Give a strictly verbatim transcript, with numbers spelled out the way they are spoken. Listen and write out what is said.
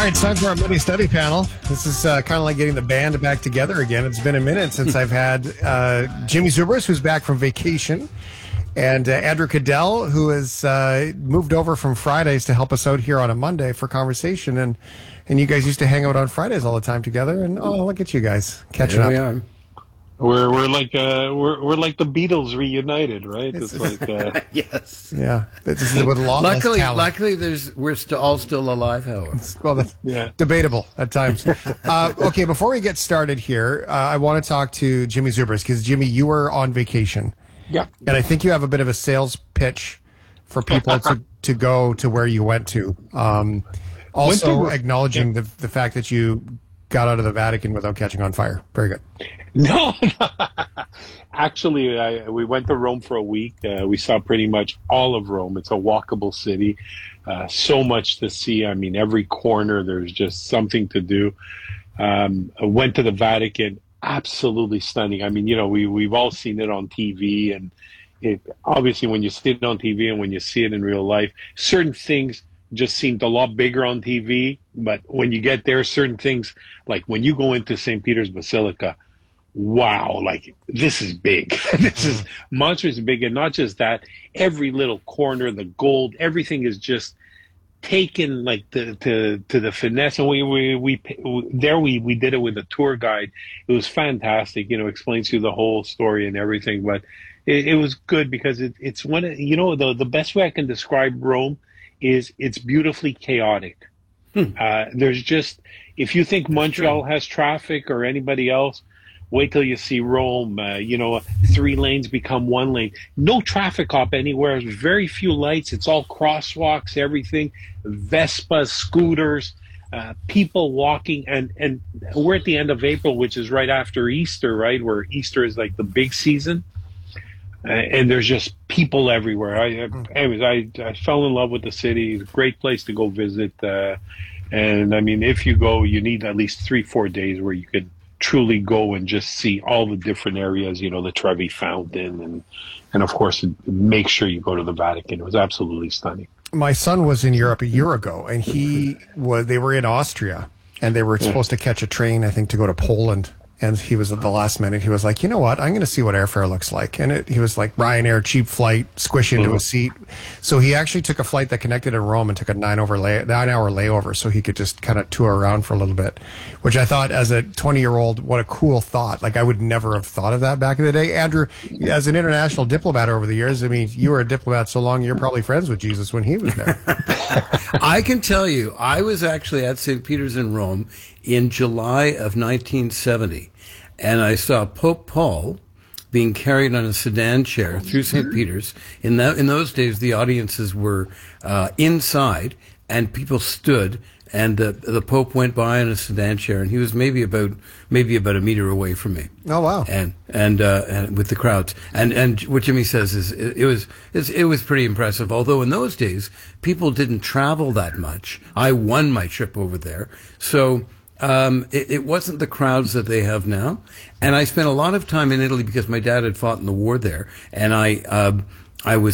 right, it's time for our mini study panel. This is uh, kind of like getting the band back together again. It's been a minute since I've had uh, Jimmy Zubris, who's back from vacation, and uh, Andrew Cadell, who has uh, moved over from Fridays to help us out here on a Monday for conversation. And and you guys used to hang out on Fridays all the time together. And oh, look at you guys catching Here up. we are. We're we're like uh we're we're like the Beatles reunited, right? It's, it's like uh, Yes. Yeah, this is with a lot less Luckily, talent. luckily, there's we're st- all still alive, however. Well, that's Yeah. debatable at times. uh, okay, before we get started here, uh, I want to talk to Jimmy Zubris because, Jimmy, you were on vacation. yeah. And I think you have a bit of a sales pitch for people to, to go to where you went to. Um, also, Went to- acknowledging the, the fact that you got out of the Vatican without catching on fire. Very good. No, no. Actually, I, we went to Rome for a week. Uh, we saw pretty much all of Rome. It's a walkable city. Uh, so much to see. I mean, every corner there's just something to do. Um, I went to the Vatican. Absolutely stunning. I mean, you know, we we've all seen it on T V, and it obviously when you see it on T V and when you see it in real life, certain things just seemed a lot bigger on T V. But when you get there, certain things, like when you go into Saint Peter's Basilica, wow, like this is big. This is monstrous big. And not just that, every little corner, the gold, everything is just taken like to, to, to the finesse. And we, we, we, there we, we did it with a tour guide. It was fantastic, you know, explains you the whole story and everything. But it, it was good because it, it's one of, you know, the, the best way I can describe Rome is it's beautifully chaotic. Hmm. Uh, there's just, if you think Montreal has traffic or anybody else, wait till you see Rome. Uh, you know, three lanes become one lane. No traffic cop anywhere. Very few lights. It's all crosswalks, everything. Vespas, scooters, uh, people walking. And, and we're at the end of April, which is right after Easter, right? Where Easter is like the big season. Uh, and there's just people everywhere. I, I, anyways, I, I fell in love with the city. It's a great place to go visit. Uh, and I mean, if you go, you need at least three, four days where you can truly go and just see all the different areas, you know, the Trevi Fountain, and, and of course, make sure you go to the Vatican. It was absolutely stunning. My son was in Europe a year ago, and he was, they were in Austria, and they were supposed to catch a train, I think, to go to Poland. And he was at the last minute. He was like, you know what? I'm going to see what airfare looks like. And it, he was like, Ryanair, cheap flight, squish into mm-hmm. a seat. So he actually took a flight that connected in Rome and took a nine over lay, nine hour layover so he could just kind of tour around for a little bit, which I thought as a twenty year old, what a cool thought. Like I would never have thought of that back in the day. Andrew, as an international diplomat over the years, I mean, you were a diplomat so long, you're probably friends with Jesus when he was there. I can tell you, I was actually at Saint Peter's in Rome in July of nineteen seventy. And I saw Pope Paul being carried on a sedan chair through Saint Peter's. In that, in those days, the audiences were uh, inside, and people stood, and the the Pope went by in a sedan chair, and he was maybe about maybe about a meter away from me. Oh wow! And and uh, and with the crowds, and and what Jimmy says is it, it was it's, it was pretty impressive. Although in those days people didn't travel that much. I won my trip over there, so. Um, it, it wasn't the crowds that they have now. And I spent a lot of time in Italy because my dad had fought in the war there. And I, uh, I was